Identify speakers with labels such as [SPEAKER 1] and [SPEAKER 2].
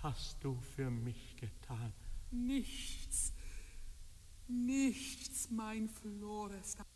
[SPEAKER 1] hast du für mich getan?
[SPEAKER 2] Nichts, nichts, mein Florestan.